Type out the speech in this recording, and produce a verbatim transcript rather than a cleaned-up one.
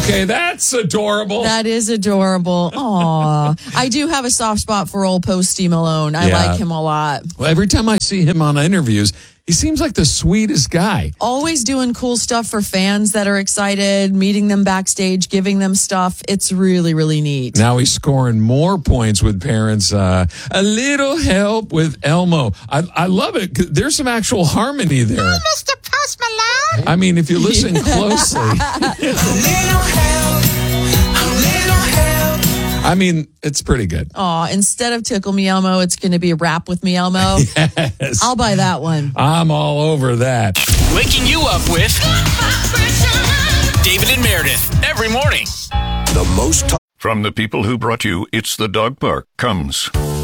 Okay, that's adorable. That is adorable. Aw. I do have a soft spot for old Posty Malone. I Yeah. like him a lot. Well, every time I see him on interviews, he seems like the sweetest guy. Always doing cool stuff for fans that are excited, meeting them backstage, giving them stuff. It's really, really neat. Now he's scoring more points with parents. Uh, a little help with Elmo. I, I love it. There's some actual harmony there. Hey, Mister Post Malone. I mean, if you listen closely. A little help. A little help. I mean, it's pretty good. Aw, instead of Tickle Me Elmo, it's going to be Rap with Me Elmo. Yes. I'll buy that one. I'm all over that. Waking you up with David and Meredith every morning. The most From the people who brought you It's the Dog Park comes